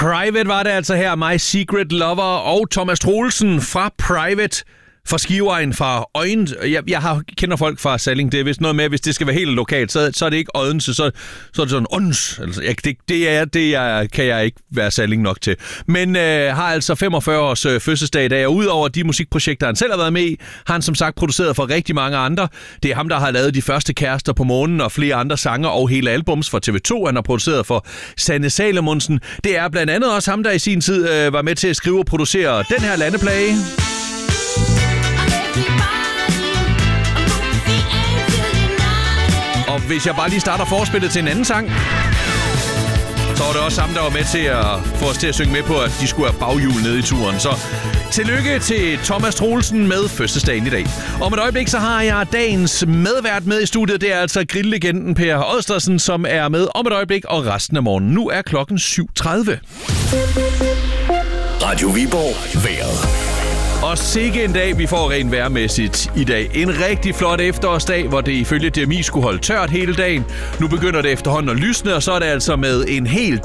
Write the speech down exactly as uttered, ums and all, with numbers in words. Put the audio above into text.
Private var det altså her, My Secret Lover og Thomas Troelsen fra Private. For Skiveegn, fra Øjen. Jeg, jeg har, kender folk fra Salling. Det er vist noget med, hvis det skal være helt lokalt, så, så er det ikke Odense, så, så er det sådan Ons. Altså, jeg, det det, er, det er, kan jeg ikke være Salling nok til. Men øh, har altså femogfyrre års øh, fødselsdag i dag, og udover de musikprojekter, han selv har været med i, har han som sagt produceret for rigtig mange andre. Det er ham, der har lavet De Første Kærester på Månen og flere andre sange og hele albums for T V to. Han har produceret for Sanne Salomonsen. Det er blandt andet også ham, der i sin tid øh, var med til at skrive og producere den her landeplage. Og hvis jeg bare lige starter forspillet til en anden sang, så var det også ham, der var med til at få os til at synge med på, at de skulle have baghjul nede i turen. Så tillykke til Thomas Troelsen med fødselsdagen i dag. Om et øjeblik, så har jeg dagens medvært med i studiet. Det er altså grilllegenden Per Odstersen, som er med om et øjeblik og resten af morgenen. Nu er klokken syv tredive. Radio Viborg vejret. Og sikke en dag, vi får rent vejrmæssigt i dag. En rigtig flot efterårsdag, hvor det ifølge D M I skulle holde tørt hele dagen. Nu begynder det efterhånden at lysne, og så er det altså med en helt